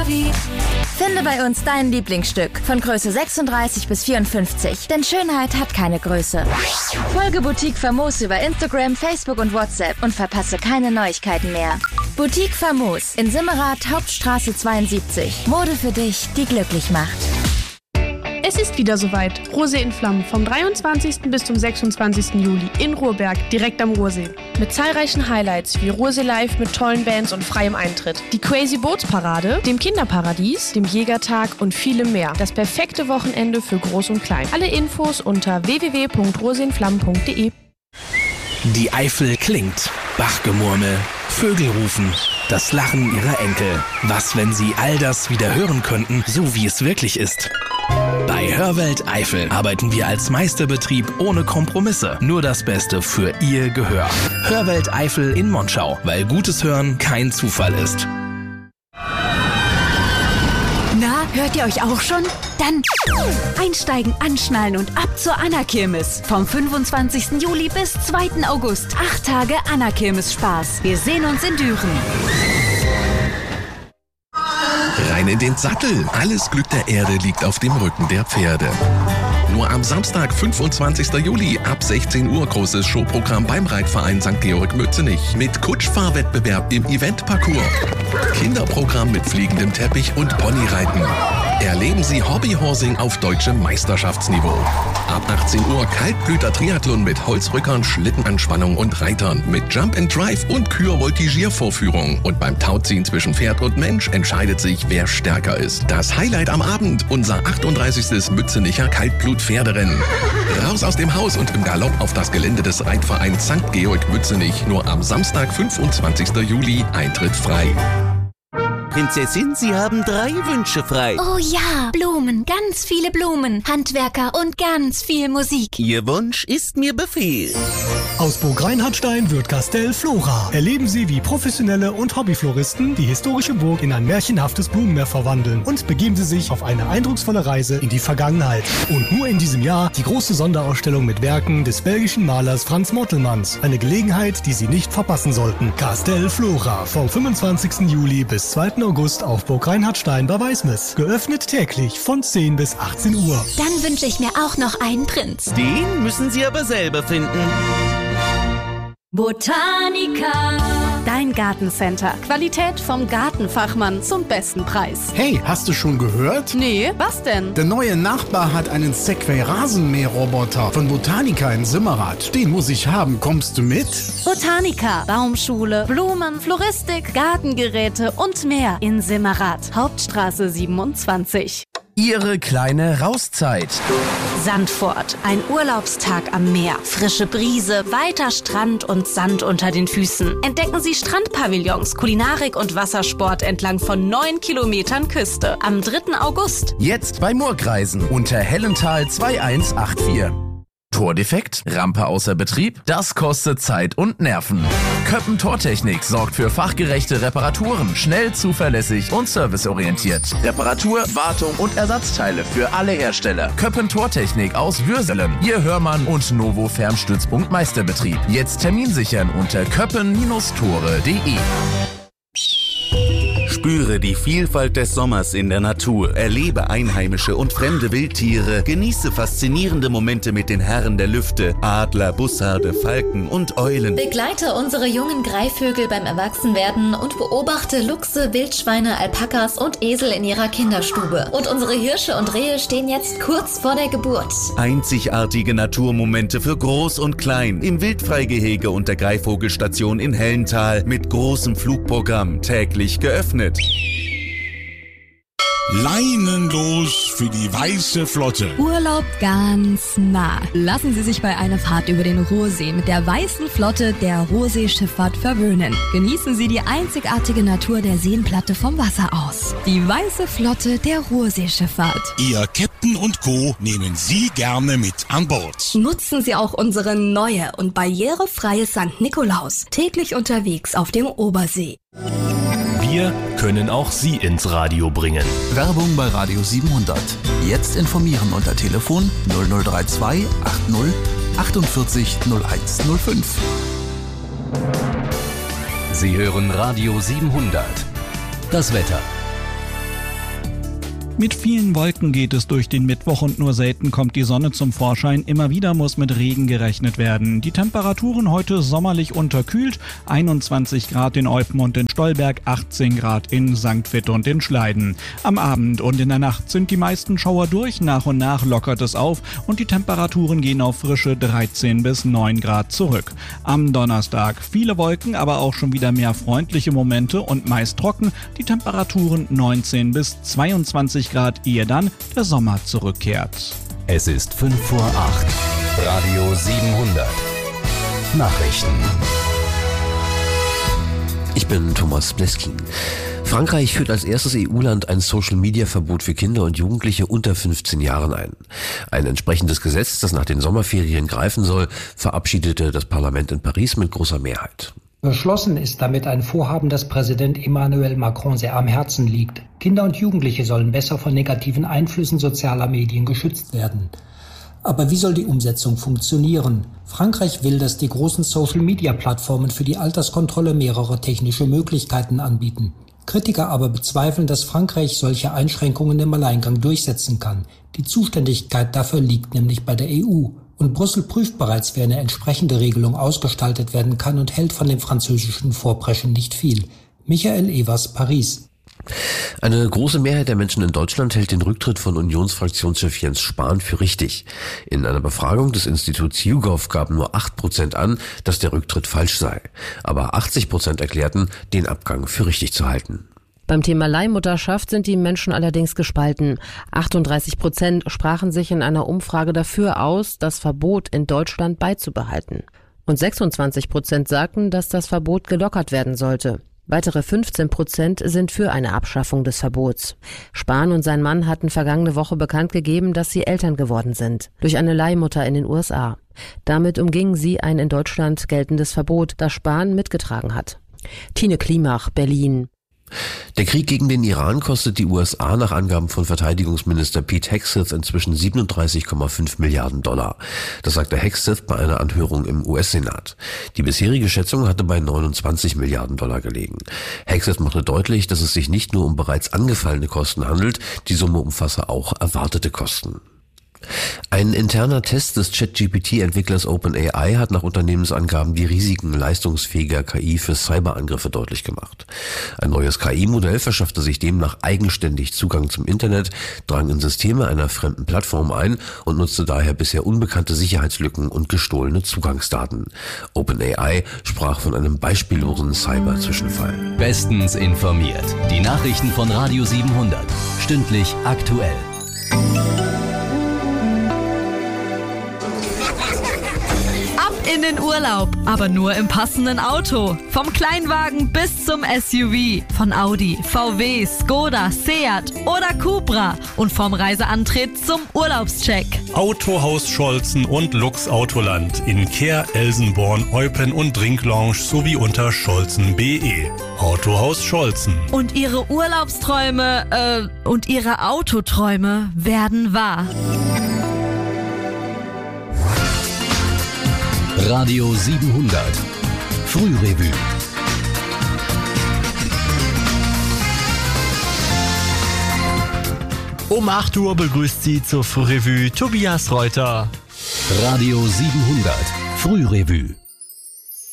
wie. Finde bei uns dein Lieblingsstück von Größe 36 bis 54, denn Schönheit hat keine Größe. Folge Boutique Famos über Instagram, Facebook und WhatsApp und verpasse keine Neuigkeiten mehr. Boutique Famos in Simmerath, Hauptstraße 72. Mode für dich, die glücklich macht. Es ist wieder soweit. Rosé in Flammen vom 23. bis zum 26. Juli in Ruhrberg, direkt am Ruhrsee. Mit zahlreichen Highlights wie Rosé Live mit tollen Bands und freiem Eintritt, die Crazy Bootsparade, dem Kinderparadies, dem Jägertag und vielem mehr. Das perfekte Wochenende für Groß und Klein. Alle Infos unter www.roseinflammen.de. Die Eifel klingt. Bachgemurmel, Vögel rufen, das Lachen ihrer Enkel. Was, wenn sie all das wieder hören könnten, so wie es wirklich ist? Bei Hörwelt Eifel arbeiten wir als Meisterbetrieb ohne Kompromisse. Nur das Beste für Ihr Gehör. Hörwelt Eifel in Monschau, weil gutes Hören kein Zufall ist. Na, hört ihr euch auch schon? Dann einsteigen, anschnallen und ab zur Anna-Kirmes. Vom 25. Juli bis 2. August. 8 Tage Anna-Kirmes-Spaß. Wir sehen uns in Düren. Rein in den Sattel. Alles Glück der Erde liegt auf dem Rücken der Pferde. Nur am Samstag, 25. Juli, ab 16 Uhr großes Showprogramm beim Reitverein St. Georg Mützenich mit Kutschfahrwettbewerb im Eventparcours. Kinderprogramm mit fliegendem Teppich und Ponyreiten. Erleben Sie Hobbyhorsing auf deutschem Meisterschaftsniveau. Ab 18 Uhr Kaltblüter-Triathlon mit Holzrückern, Schlittenanspannung und Reitern. Mit Jump and Drive und Kür-Voltigiervorführung. Und beim Tauziehen zwischen Pferd und Mensch entscheidet sich, wer stärker ist. Das Highlight am Abend, unser 38. Mützenicher Kaltblut-Pferderennen. Raus aus dem Haus und im Galopp auf das Gelände des Reitvereins St. Georg Mützenich. Nur am Samstag, 25. Juli, Eintritt frei. Prinzessin, Sie haben 3 Wünsche frei. Oh ja, Blumen, ganz viele Blumen, Handwerker und ganz viel Musik. Ihr Wunsch ist mir Befehl. Aus Burg Reinhardstein wird Castell Flora. Erleben Sie, wie professionelle und Hobbyfloristen die historische Burg in ein märchenhaftes Blumenmeer verwandeln und begeben Sie sich auf eine eindrucksvolle Reise in die Vergangenheit. Und nur in diesem Jahr die große Sonderausstellung mit Werken des belgischen Malers Frans Mottelmans. Eine Gelegenheit, die Sie nicht verpassen sollten. Castell Flora vom 25. Juli bis 2. August auf Burg Reinhardstein bei Weißmess. Geöffnet täglich von 10 bis 18 Uhr. Dann wünsche ich mir auch noch einen Prinz. Den müssen Sie aber selber finden. Botanica. Dein Gartencenter. Qualität vom Gartenfachmann zum besten Preis. Hey, hast du schon gehört? Nee, was denn? Der neue Nachbar hat einen Segway Rasenmäherroboter von Botanica in Simmerath. Den muss ich haben. Kommst du mit? Botanica, Baumschule, Blumen, Floristik, Gartengeräte und mehr in Simmerath. Hauptstraße 27. Ihre kleine Rauszeit. Sandfort, ein Urlaubstag am Meer. Frische Brise, weiter Strand und Sand unter den Füßen. Entdecken Sie Strandpavillons, Kulinarik und Wassersport entlang von 9 Kilometern Küste. Am 3. August. Jetzt bei Murgreisen unter Hellental 2184. Tordefekt? Rampe außer Betrieb? Das kostet Zeit und Nerven. Köppen Tortechnik sorgt für fachgerechte Reparaturen, schnell, zuverlässig und serviceorientiert. Reparatur, Wartung und Ersatzteile für alle Hersteller. Köppen Tortechnik aus Würselen, Ihr Hörmann und Novo Fernstützpunkt Meisterbetrieb. Jetzt Termin sichern unter köppen-tore.de. Spüre die Vielfalt des Sommers in der Natur, erlebe einheimische und fremde Wildtiere, genieße faszinierende Momente mit den Herren der Lüfte, Adler, Bussarde, Falken und Eulen. Begleite unsere jungen Greifvögel beim Erwachsenwerden und beobachte Luchse, Wildschweine, Alpakas und Esel in ihrer Kinderstube. Und unsere Hirsche und Rehe stehen jetzt kurz vor der Geburt. Einzigartige Naturmomente für Groß und Klein im Wildfreigehege und der Greifvogelstation in Hellental mit großem Flugprogramm, täglich geöffnet. Leinenlos für die Weiße Flotte. Urlaub ganz nah. Lassen Sie sich bei einer Fahrt über den Ruhrsee mit der Weißen Flotte der Ruhrseeschifffahrt verwöhnen. Genießen Sie die einzigartige Natur der Seenplatte vom Wasser aus. Die Weiße Flotte der Ruhrseeschifffahrt. Ihr Captain und Co. nehmen Sie gerne mit an Bord. Nutzen Sie auch unsere neue und barrierefreie St. Nikolaus. Täglich unterwegs auf dem Obersee. Wir können auch Sie ins Radio bringen. Werbung bei Radio 700. Jetzt informieren unter Telefon 0032 80 48 0105. Sie hören Radio 700. Das Wetter. Mit vielen Wolken geht es durch den Mittwoch und nur selten kommt die Sonne zum Vorschein. Immer wieder muss mit Regen gerechnet werden. Die Temperaturen heute sommerlich unterkühlt. 21 Grad in Eupen und in Stolberg, 18 Grad in St. Vith und in Schleiden. Am Abend und in der Nacht sind die meisten Schauer durch. Nach und nach lockert es auf und die Temperaturen gehen auf frische 13 bis 9 Grad zurück. Am Donnerstag viele Wolken, aber auch schon wieder mehr freundliche Momente und meist trocken. Die Temperaturen 19 bis 22 Grad, ehe dann der Sommer zurückkehrt. Es ist 5 vor 8. Radio 700. Nachrichten. Ich bin Thomas Bleskin. Frankreich führt als erstes EU-Land ein Social-Media-Verbot für Kinder und Jugendliche unter 15 Jahren ein. Ein entsprechendes Gesetz, das nach den Sommerferien greifen soll, verabschiedete das Parlament in Paris mit großer Mehrheit. Beschlossen ist damit ein Vorhaben, das Präsident Emmanuel Macron sehr am Herzen liegt. Kinder und Jugendliche sollen besser von negativen Einflüssen sozialer Medien geschützt werden. Aber wie soll die Umsetzung funktionieren? Frankreich will, dass die großen Social-Media-Plattformen für die Alterskontrolle mehrere technische Möglichkeiten anbieten. Kritiker aber bezweifeln, dass Frankreich solche Einschränkungen im Alleingang durchsetzen kann. Die Zuständigkeit dafür liegt nämlich bei der EU. Und Brüssel prüft bereits, wie eine entsprechende Regelung ausgestaltet werden kann und hält von dem französischen Vorpreschen nicht viel. Michael Evers, Paris. Eine große Mehrheit der Menschen in Deutschland hält den Rücktritt von Unionsfraktionschef Jens Spahn für richtig. In einer Befragung des Instituts YouGov gaben nur 8% an, dass der Rücktritt falsch sei. Aber 80% erklärten, den Abgang für richtig zu halten. Beim Thema Leihmutterschaft sind die Menschen allerdings gespalten. 38% sprachen sich in einer Umfrage dafür aus, das Verbot in Deutschland beizubehalten. Und 26% sagten, dass das Verbot gelockert werden sollte. Weitere 15% sind für eine Abschaffung des Verbots. Spahn und sein Mann hatten vergangene Woche bekannt gegeben, dass sie Eltern geworden sind. Durch eine Leihmutter in den USA. Damit umgingen sie ein in Deutschland geltendes Verbot, das Spahn mitgetragen hat. Tine Klimach, Berlin. Der Krieg gegen den Iran kostet die USA nach Angaben von Verteidigungsminister Pete Hegseth inzwischen 37,5 Milliarden $. Das sagte Hegseth bei einer Anhörung im US-Senat. Die bisherige Schätzung hatte bei 29 Milliarden $ gelegen. Hegseth machte deutlich, dass es sich nicht nur um bereits angefallene Kosten handelt, die Summe umfasse auch erwartete Kosten. Ein interner Test des ChatGPT-Entwicklers OpenAI hat nach Unternehmensangaben die Risiken leistungsfähiger KI für Cyberangriffe deutlich gemacht. Ein neues KI-Modell verschaffte sich demnach eigenständig Zugang zum Internet, drang in Systeme einer fremden Plattform ein und nutzte daher bisher unbekannte Sicherheitslücken und gestohlene Zugangsdaten. OpenAI sprach von einem beispiellosen Cyber-Zwischenfall. Bestens informiert. Die Nachrichten von Radio 700. Stündlich aktuell. In den Urlaub, aber nur im passenden Auto. Vom Kleinwagen bis zum SUV. Von Audi, VW, Skoda, Seat oder Cupra. Und vom Reiseantritt zum Urlaubscheck. Autohaus Scholzen und Lux Autoland in Kehr, Elsenborn, Eupen und Drinklounge sowie unter scholzen.de. Autohaus Scholzen. Und Ihre Urlaubsträume, und Ihre Autoträume werden wahr. Radio 700. Frührevue. Um 8 Uhr begrüßt Sie zur Frührevue Tobias Reuter. Radio 700. Frührevue.